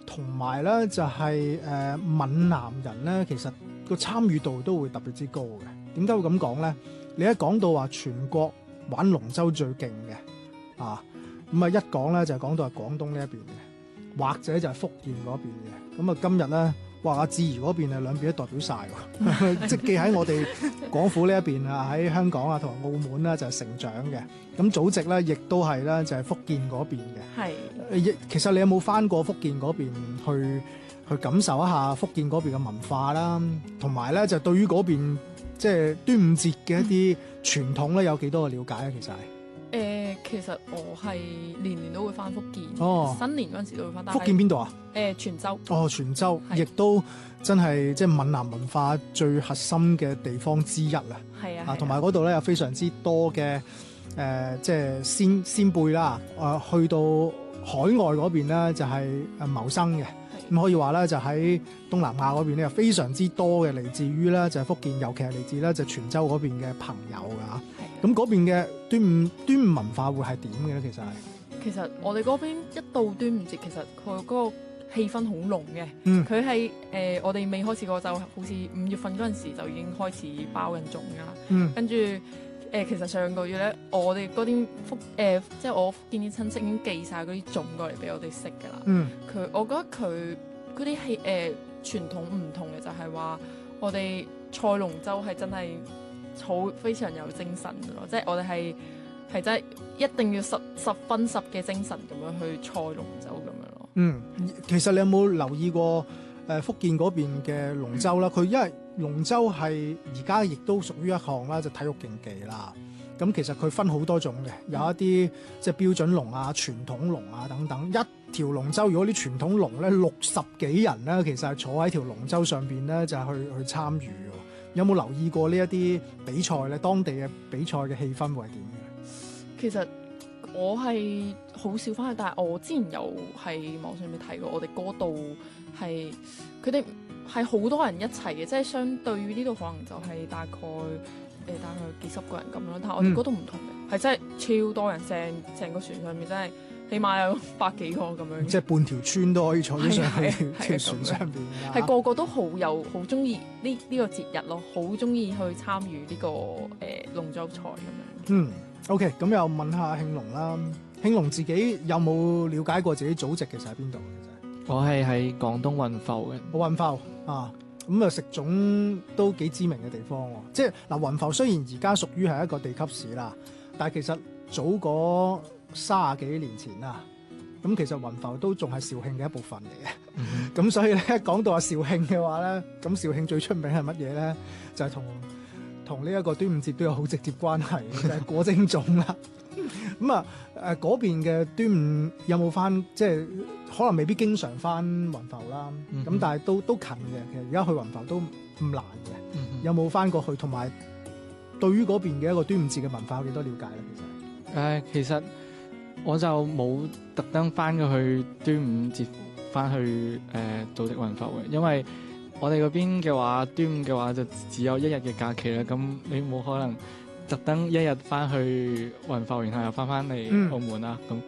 同埋咧就係閩南人咧，其實個參與度都會特別之高嘅。點解會咁講咧？你一講到話全國玩龍舟最勁嘅啊，咁啊一講咧就係講到係廣東呢一邊嘅，或者就係福建嗰邊嘅。咁啊今日咧，哇！阿志怡嗰邊係兩邊都代表晒喎，即係既喺我哋廣府呢一邊啊，喺香港啊同埋澳門啦就係成長嘅。咁祖籍咧亦都係咧就係福建嗰邊嘅。 係。 其實你有冇返過福建嗰邊去感受一下福建嗰邊嘅文化啦？同埋咧就對於嗰邊即係端午節嘅一啲傳統咧，有幾多個了解咧？其實係其實我係年年都會返福建， 哦， 新年嗰陣時都會返。 福建邊度啊？ 泉州。 哦，泉州係亦都真係即係閩南文化最核心嘅地方之一啊！ 係啊， 同埋嗰度咧有非常之多嘅即係先輩啦，去到海外嗰邊咧就係謀生嘅。咁可以話咧，就喺東南亞嗰邊咧，有非常之多嘅嚟自於咧就係福建，尤其係嚟自咧就泉州嗰邊嘅朋友㗎。咁嗰邊嘅端午文化會係點嘅咧？其實我哋嗰邊一到端午節，其實佢嗰個氣氛好濃嘅。佢係我哋未開始過，就好似5月份嗰陣時就已經開始包人粽㗎。跟住其實上個月咧，我哋嗰啲即係我福建啲親戚已經寄晒嗰啲粽過嚟俾我哋食㗎啦。我覺得佢嗰啲傳統唔同嘅就係話，我哋賽龍舟係真係非常有精神嘅咯，即係我哋係真係一定要十分十嘅精神咁樣去賽龍舟咁樣咯。 其實你有冇留意過福建嗰邊嘅龍舟啦？佢因為龍舟係而家亦都屬於一項啦，就體育競技啦。咁其實佢分好多種嘅，有一啲即係標準龍啊、傳統龍啊等等。一條龍舟如果啲傳統龍咧60幾人咧，其實係坐喺條龍舟上邊咧，就係去參與嘅。有冇留意過呢一啲比賽咧？當地嘅比賽嘅氣氛會係點嘅？ 其實我係好少翻去，但係我之前有喺網上面睇過，我哋嗰度係佢哋係好多人一齊嘅，即係相對於呢度可能就係大概幾十個人咁樣，但係我哋嗰度唔同嘅，係真係超多人，成個船上面真係起碼有100幾個咁樣，即係半條村都可以坐咗上去條船上邊， 係個個都好中意呢個節日咯，好中意去參與呢個龍舟賽咁樣。 OK， 咁又問下慶龍啦，慶龍自己有冇了解過自己祖籍其實喺邊度？ 我係喺廣東雲浮嘅。 雲浮啊，咁啊食粽都幾知名嘅地方喎。即係嗱，雲浮雖然而家屬於係一個地級市啦，但係其實早嗰30幾年前啦，咁其實雲浮都仲係肇慶嘅一部分嚟嘅。咁所以咧，講到話肇慶嘅話咧，咁肇慶最出名係乜嘢咧？就係同呢一個端午節都有好直接關係嘅，就係果蒸粽啦。咁啊嗰邊嘅端午有冇翻？即係可能未必經常翻雲浮啦。咁但係都近嘅。其實而家去雲浮都唔難嘅。有冇翻過去？同埋對於嗰邊嘅一個端午節嘅文化有幾多了解咧？ 其實我就冇特登翻過去端午節翻去祖籍雲浮嘅，因為我哋嗰邊嘅話，端午嘅話就只有1日嘅假期啦，咁你冇可能特登1日翻去雲浮，然後又翻嚟澳門啦，咁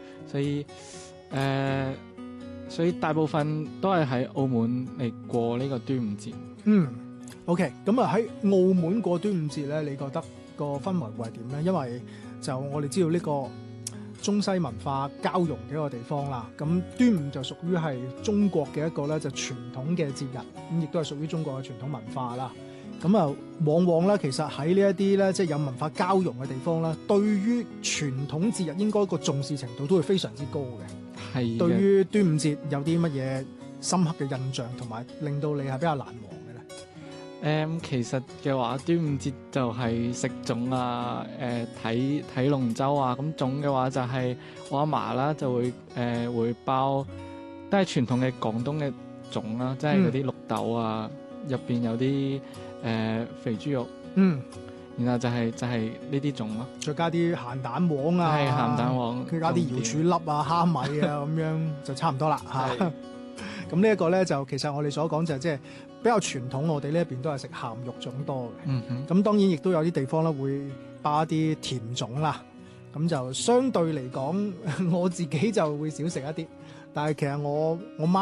所以大部分都係喺澳門嚟過呢個端午節。 OK， 咁啊喺澳門過端午節咧，你覺得個氛圍會係點咧？因為就我哋知道呢個中西文化交融嘅一個地方啦，咁端午就屬於係中國嘅一個咧就傳統嘅節日，咁亦都係屬於中國嘅傳統文化啦。咁啊，往往咧其實喺呢一啲咧即係有文化交融嘅地方啦，對於傳統節日應該個重視程度都會非常之高嘅。係。對於端午節有啲乜嘢深刻嘅印象，同埋令到你係比較難忘嘅咧？ 其實嘅話，端午節就係食粽啊，睇龍舟啊。咁粽嘅話就係我阿嫲啦，就會包，都係傳統嘅廣東嘅粽啦，即係嗰啲綠豆啊，入邊有啲肥豬肉，然後就係呢啲粽咯， 再加啲鹹蛋黃啊， 係鹹蛋黃， 加啲瑤柱粒啊、蝦米啊咁樣就差唔多啦嚇。咁呢一個咧就其實我哋所講就即係比較傳統，我哋呢一邊都係食鹹肉粽多嘅。咁當然亦都有啲地方咧會包一啲甜粽啦。咁就相對嚟講，我自己就會少食一啲。但係其實我媽